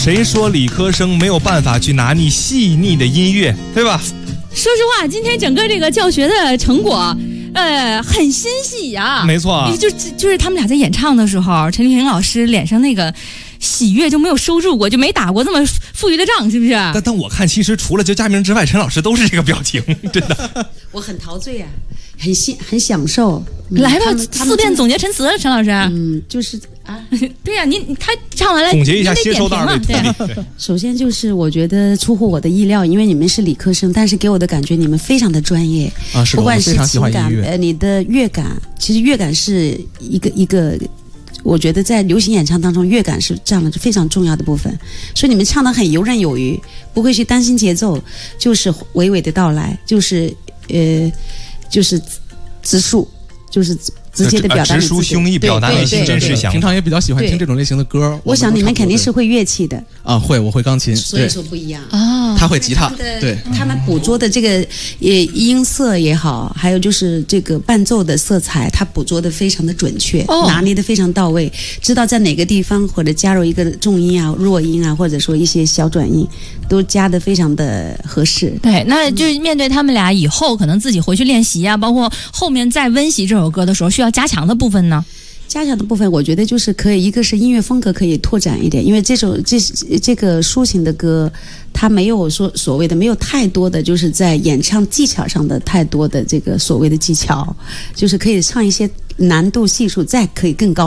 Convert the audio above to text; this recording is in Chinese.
谁说理科生没有办法去拿捏细腻的音乐，对吧？ 说实话，今天整个这个教学的成果，很欣喜呀。 没错， 就是他们俩在演唱的时候，陈丽萍老师脸上那个喜悦就没有收住过，就没打过这么富裕的仗，是不是？ 但我看，其实除了就佳明之外，陈老师都是这个表情，真的。 我很陶醉啊，很享受。 来吧，4遍总结陈词，陈老师。 就是啊， 对呀，他唱完了， 总结一下接收到的对。 首先就是我觉得出乎我的意料，因为你们是理科生，但是给我的感觉你们非常的专业啊，是不管是情感， 你的乐感，其实乐感是一个。我觉得在流行演唱当中，乐感是占了非常重要的部分，所以你们唱得很游刃有余，不会去担心节奏，就是娓娓的道来，就是直述，就是直接的表达直抒胸臆，表达内心真实想法。 平常也比较喜欢听这种类型的歌。 我想你们肯定是会乐器的啊，我会钢琴， 所以说不一样啊。 他会吉他，对， 他们捕捉的这个音色也好，还有就是这个伴奏的色彩，他捕捉的非常的准确，拿捏的非常到位，知道在哪个地方或者加入一个重音啊、弱音啊，或者说一些小转音，都加的非常的合适。 对，那就是面对他们俩以后可能自己回去练习啊，包括后面再温习这首歌的时候需要加强的部分呢？ 加强的部分，我觉得就是可以，一个是音乐风格可以拓展一点，因为这个抒情的歌，它没有说所谓的没有太多的就是在演唱技巧上的太多的这个所谓的技巧，就是可以唱一些难度系数再可以更高。